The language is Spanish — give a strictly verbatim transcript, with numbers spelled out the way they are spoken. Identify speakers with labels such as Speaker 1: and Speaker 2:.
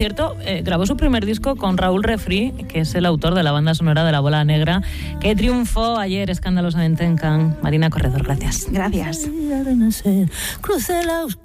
Speaker 1: cierto, eh, grabó su primer disco con Raúl Refri, que es el autor de la banda sonora de La Bola Negra, que triunfó ayer escandalosamente en Cannes. Marina Corredor, gracias.
Speaker 2: Gracias.
Speaker 3: Crucé la oscuridad.